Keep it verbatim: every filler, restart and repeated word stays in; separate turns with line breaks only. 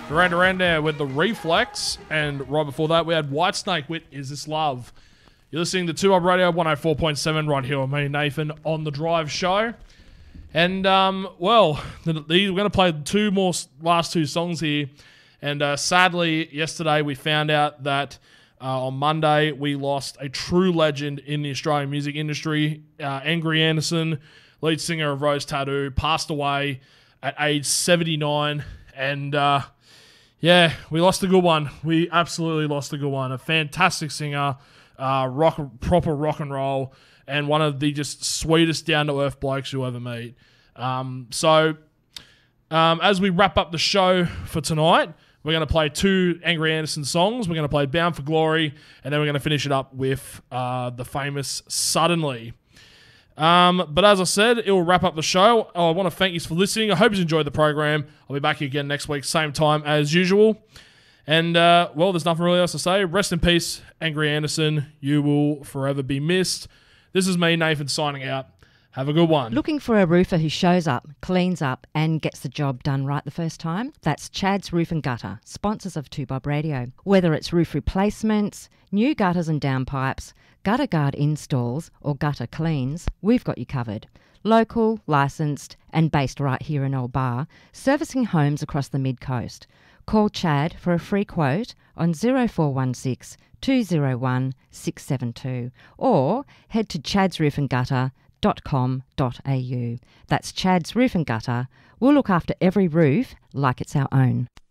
Duran Duran there with The Reflex. And right before that, we had Whitesnake with Is This Love? You're listening to two Up Radio one oh four point seven right here with me, Nathan, on The Drive Show. And, um, well, the, the, we're going to play two more last two songs here. And uh, sadly, yesterday we found out that uh, on Monday we lost a true legend in the Australian music industry. Uh, Angry Anderson, lead singer of Rose Tattoo, passed away at age seventy-nine. And, uh, yeah, we lost a good one. We absolutely lost a good one. A fantastic singer, uh, rock, proper rock and roll, and one of the just sweetest down-to-earth blokes you'll ever meet. Um, so, um, as we wrap up the show for tonight, we're going to play two Angry Anderson songs. We're going to play Bound for Glory, and then we're going to finish it up with uh, the famous Suddenly. Um, but as I said, it will wrap up the show. Oh, I want to thank you for listening. I hope you enjoyed the program. I'll be back again next week, same time as usual. And, uh, well, there's nothing really else to say. Rest in peace, Angry Anderson. You will forever be missed. This is me, Nathan, signing out. Have a good one.
Looking for a roofer who shows up, cleans up and gets the job done right the first time? That's Chad's Roof and Gutter, sponsors of two Bob Radio. Whether it's roof replacements, new gutters and downpipes, gutter guard installs or gutter cleans, we've got you covered. Local, licensed and based right here in Old Bar, servicing homes across the mid-coast. Call Chad for a free quote on oh four one six, two oh one, six seven two or head to chads roof and gutter dot com dot a u. That's Chad's Roof and Gutter. We'll look after every roof like it's our own.